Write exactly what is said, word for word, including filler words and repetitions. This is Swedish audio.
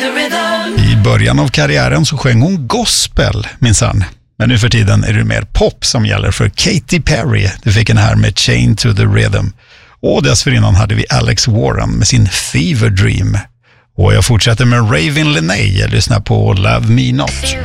I början av karriären så sjöng hon gospel, minsann. Men nu för tiden är det mer pop som gäller för Katy Perry. Du fick en här med Chain to the Rhythm. Och dessförinnan hade vi Alex Warren med sin Fever Dream. Och jag fortsätter med Raven Lenae. Jag lyssnar på Love Me Not.